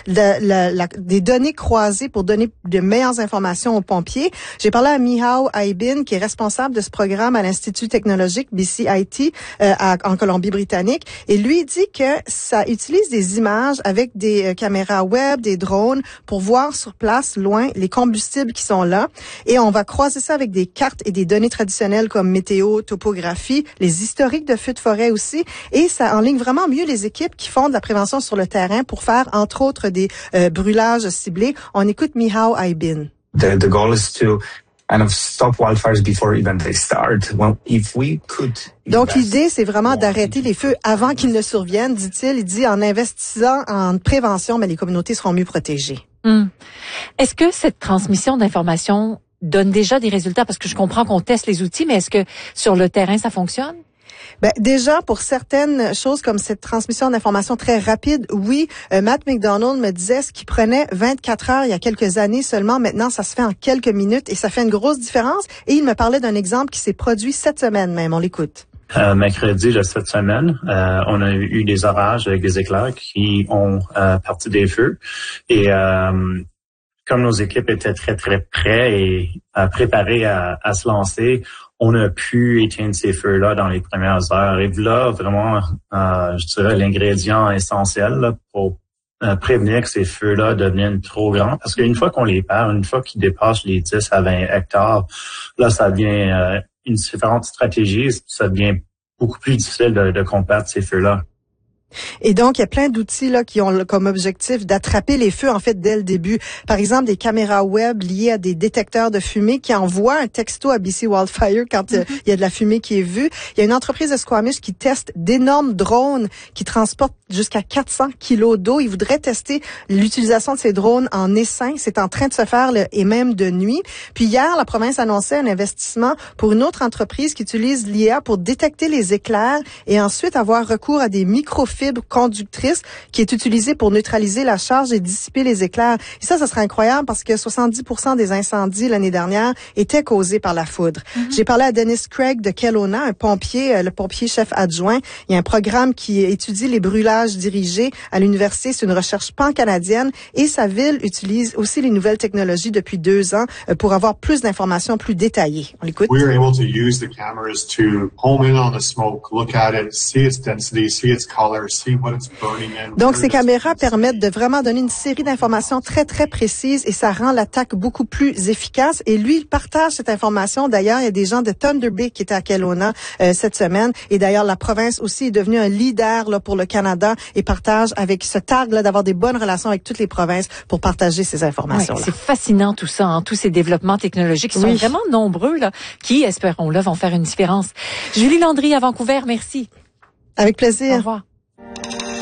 des données croisées pour donner de meilleures informations aux pompiers. J'ai parlé à Mihao Aibin, qui est responsable de ce programme à l'Institut technologique BCIT en Colombie-Britannique. Et lui dit que ça utilise des images avec des caméras web, des drones, pour voir sur place, loin, les combustibles qui sont là. Et on va croiser ça avec des cartes et des données traditionnelles comme météo, topographie, les historiques de feux de forêt aussi. Et ça enligne vraiment mieux les équipes qui font de la prévention sur le terrain pour faire, entre autres, des brûlages ciblés. On écoute Mihao Aibin. The goal is to kind of stop wildfires before even they start. Well, if we could Donc, l'idée, c'est vraiment d'arrêter les feux avant qu'ils ne surviennent, dit-il. Il dit, en investissant en prévention, mais les communautés seront mieux protégées. Est-ce que cette transmission d'informations donne déjà des résultats? Parce que je comprends qu'on teste les outils, mais est-ce que sur le terrain, ça fonctionne? Ben, déjà, pour certaines choses comme cette transmission d'informations très rapide, oui. Matt McDonald me disait ce qui prenait 24 heures il y a quelques années seulement, maintenant, ça se fait en quelques minutes et ça fait une grosse différence. Et il me parlait d'un exemple qui s'est produit cette semaine même. On l'écoute. Mercredi de cette semaine, on a eu des orages avec des éclairs qui ont parti des feux. Et comme nos équipes étaient très, très prêts et préparées à se lancer, on a pu éteindre ces feux-là dans les premières heures. Et là, vraiment, je dirais, l'ingrédient essentiel là, pour prévenir que ces feux-là deviennent trop grands. Parce qu'une fois qu'on les perd, une fois qu'ils dépassent les 10 à 20 hectares, là, ça devient une différente stratégie. Ça devient beaucoup plus difficile de combattre ces feux-là. Et donc, il y a plein d'outils là qui ont comme objectif d'attraper les feux, en fait, dès le début. Par exemple, des caméras web liées à des détecteurs de fumée qui envoient un texto à BC Wildfire quand il y a de la fumée qui est vue. Il y a une entreprise de Squamish qui teste d'énormes drones qui transportent jusqu'à 400 kilos d'eau. Ils voudraient tester l'utilisation de ces drones en essaim. C'est en train de se faire et même de nuit. Puis hier, la province annonçait un investissement pour une autre entreprise qui utilise l'IA pour détecter les éclairs et ensuite avoir recours à des microfibres conductrices qui est utilisée pour neutraliser la charge et dissiper les éclairs. Et ça serait incroyable parce que 70% des incendies l'année dernière étaient causés par la foudre. J'ai parlé à Dennis Craig de Kelowna, un pompier, le pompier chef adjoint. Il y a un programme qui étudie les brûlages dirigés à l'université. C'est une recherche pan-canadienne et sa ville utilise aussi les nouvelles technologies depuis 2 ans pour avoir plus d'informations plus détaillées. On l'écoute. We were able to use the cameras to home in on the smoke, look at it, see its density, see its color, see what it's burning in. Donc, ces caméras permettent de vraiment donner une série d'informations très, très précises et ça rend l'attaque beaucoup plus efficace. Et lui, il partage cette information. D'ailleurs, il y a des gens de Thunder Bay qui étaient à Kelowna cette semaine. Et d'ailleurs, la province aussi est devenue un leader là, pour le Canada et partage avec ce tag là d'avoir des bonnes relations avec toutes les provinces pour partager ces informations-là. Ouais, c'est fascinant tout ça, hein, tous ces développements technologiques qui sont vraiment nombreux, là, qui, espérons-le, vont faire une différence. Julie Landry à Vancouver, merci. Avec plaisir. Au revoir.